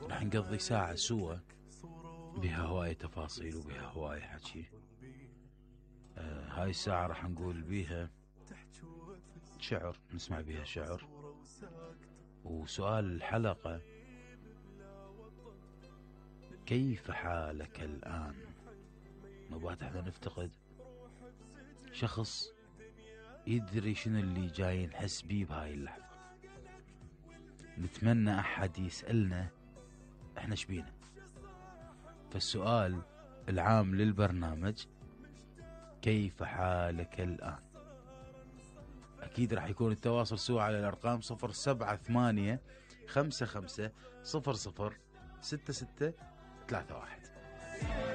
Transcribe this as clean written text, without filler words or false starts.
راح نقضي ساعة سوا بها هواية تفاصيل وبها هواية حكي. هاي الساعة راح نقول بيها شعر، نسمع بيها شعر. وسؤال الحلقة: كيف حالك الآن؟ نبات احنا نفتقد شخص يدري شنو اللي جاي نحس بيه بهاي اللحظة. نتمنى أحد يسألنا احنا شبينا. فالسؤال العام للبرنامج: كيف حالك الآن؟ أكيد راح يكون التواصل سوا على الأرقام 078-55-00-66-31.